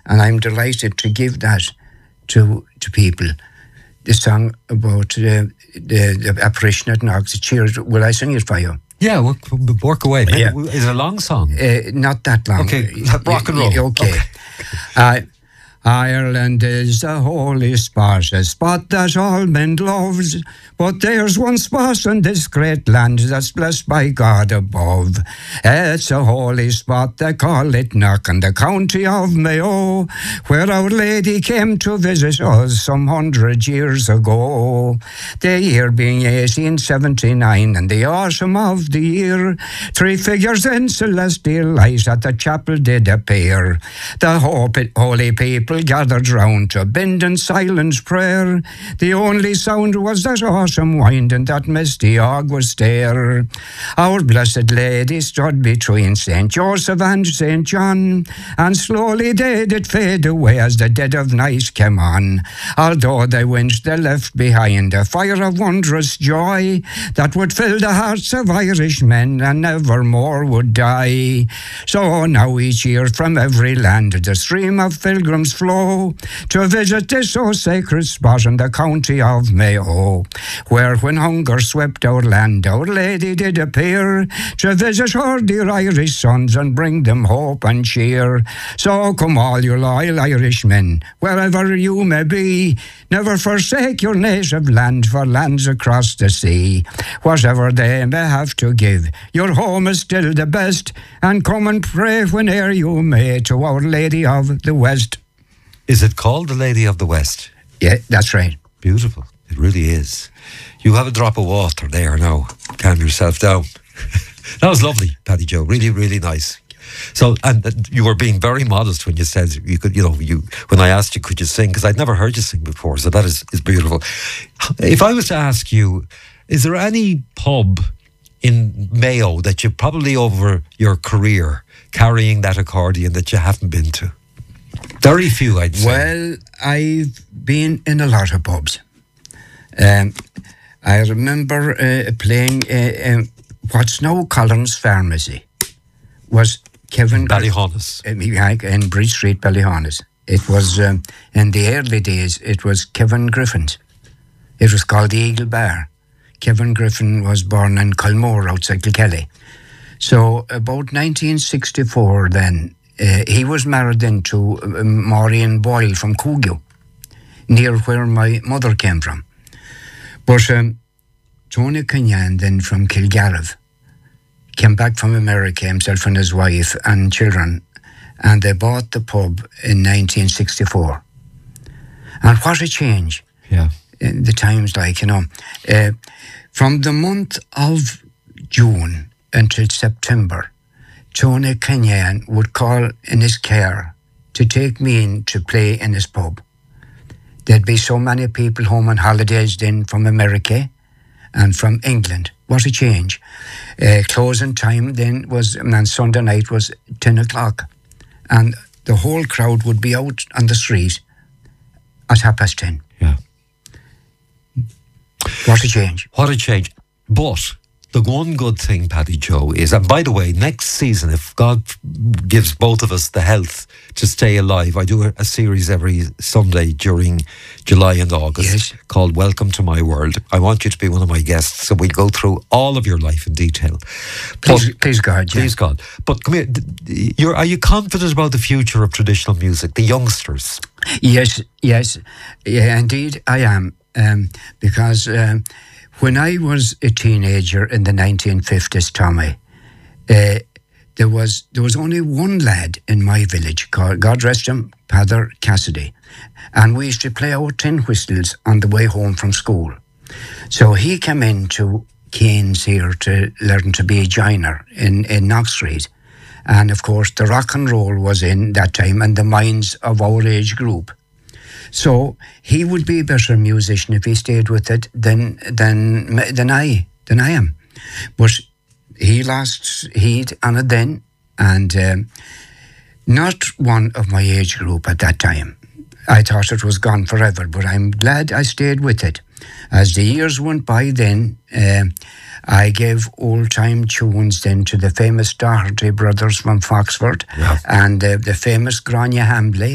And I'm delighted to give that to people. The song about the apparition at Knox. Cheers. Will I sing it for you? Yeah, we'll work away. Yeah. Is it a long song? Not that long. Okay, rock and roll. Okay. Ireland is the holy spot, a spot that all men loves. But there's one spot in this great land that's blessed by God above. It's a holy spot, they call it Knock, in the county of Mayo, where Our Lady came to visit us some 100 years ago. The year being 1879, and the autumn of the year, 3 figures in celestial light at the chapel did appear. The holy people gathered round to bend in silent prayer. The only sound was that awesome wind and that misty August air. Our Blessed Lady stood between St. Joseph and St. John, and slowly they did fade away as the dead of night came on. Although they went, they left behind a fire of wondrous joy that would fill the hearts of Irish men and never more would die. So now each year from every land the stream of pilgrims flow to visit this so sacred spot in the county of Mayo, where when hunger swept our land, Our Lady did appear to visit her dear Irish sons and bring them hope and cheer. So come all you loyal Irishmen, wherever you may be, never forsake your native land for lands across the sea. Whatever they may have to give, your home is still the best, and come and pray whene'er you may to Our Lady of the West. Is it called the Lady of the West? Yeah, that's right. Beautiful. It really is. You have a drop of water there now. Calm yourself down. That was lovely, Paddy Joe. Really, really nice. So, and you were being very modest when you said you could, when I asked you, could you sing? Because I'd never heard you sing before. So that is beautiful. If I was to ask you, is there any pub in Mayo that you probably over your career carrying that accordion that you haven't been to? Very few, I'd say. Well, I've been in a lot of pubs. I remember playing what's now Collins Pharmacy. Was Kevin Ballyhonus. In Bridge Street, Ballyhonus. It was, in the early days, it was Kevin Griffin's. It was called the Eagle Bar. Kevin Griffin was born in Culmore outside Kilkelly. So about 1964 then, he was married into Maureen Boyle from Coogio, near where my mother came from. But Tony Kenyan then from Kilgarriff came back from America, himself and his wife and children, and they bought the pub in 1964. And what a change. Yeah. In the times, from the month of June until September, Tony Kenyan would call in his car to take me in to play in his pub. There'd be so many people home on holidays then from America and from England. What a change. Closing time then was, on Sunday night, was 10 o'clock. And the whole crowd would be out on the street at 10:30. Yeah. What a change. What a change. But the one good thing, Paddy Joe, is, and by the way, next season, if God gives both of us the health to stay alive, I do a series every Sunday during July and August called Welcome to My World. I want you to be one of my guests, so we'll go through all of your life in detail. Please God. Please God. But come here, are you confident about the future of traditional music, the youngsters? Yes, yeah, indeed I am, because when I was a teenager in the 1950s, Tommy, there was only one lad in my village called, God rest him, Father Cassidy, and we used to play our tin whistles on the way home from school. So he came into Keynes here to learn to be a joiner in Knox Street, and of course the rock and roll was in that time and the minds of our age group. So he would be a better musician if he stayed with it than I am. But he lost heat on it then, and not one of my age group at that time. I thought it was gone forever, but I'm glad I stayed with it. As the years went by then, I gave old-time tunes then to the famous Doherty brothers from Foxford, and the famous Grania Hambley,